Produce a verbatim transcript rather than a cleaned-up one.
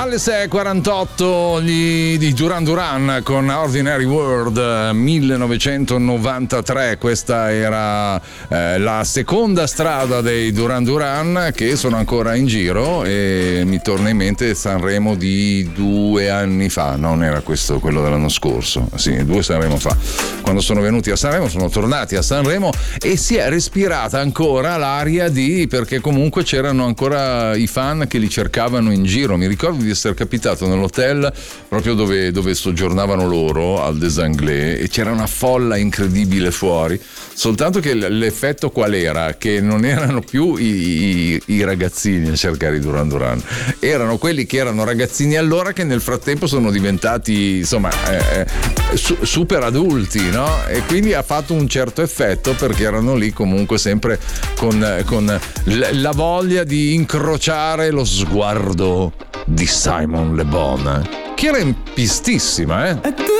Alle sei e quarantotto gli, di Duran Duran con Ordinary World millenovecentonovantatré. Questa era eh, la seconda strada dei Duran Duran, che sono ancora in giro, e mi torna in mente Sanremo di due anni fa. Non era questo quello dell'anno scorso, sì, due Sanremo fa, quando sono venuti a Sanremo, sono tornati a Sanremo e si è respirata ancora l'aria di, perché comunque c'erano ancora i fan che li cercavano in giro. Mi ricordo di essere capitato nell'hotel proprio dove, dove soggiornavano loro, al Des Anglais, e c'era una folla incredibile fuori, soltanto che l'effetto qual era? Che non erano più i, i, i ragazzini a cercare i Duran Duran, erano quelli che erano ragazzini allora che nel frattempo sono diventati insomma eh, su, super adulti, no? E quindi ha fatto un certo effetto, perché erano lì comunque sempre con, con la voglia di incrociare lo sguardo di Simon Le Bon, che era in pistissima, eh?